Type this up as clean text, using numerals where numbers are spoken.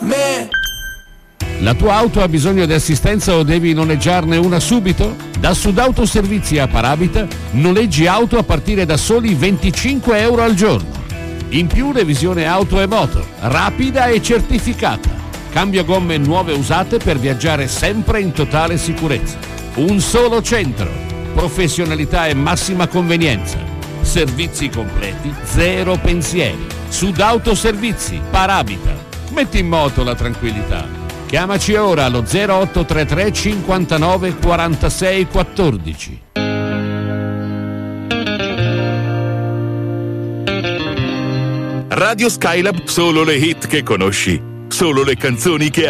me. La tua auto ha bisogno di assistenza o devi noleggiarne una subito? Da Sudauto Servizi a Paravita noleggi auto a partire da soli 25 euro al giorno. In più revisione auto e moto, rapida e certificata. Cambio gomme nuove usate per viaggiare sempre in totale sicurezza. Un solo centro, professionalità e massima convenienza. Servizi completi, zero pensieri. Sudauto Servizi, Paravita. Metti in moto la tranquillità. Chiamaci ora allo 0833 59 46 14. Radio Skylab, solo le hit che conosci, solo le canzoni che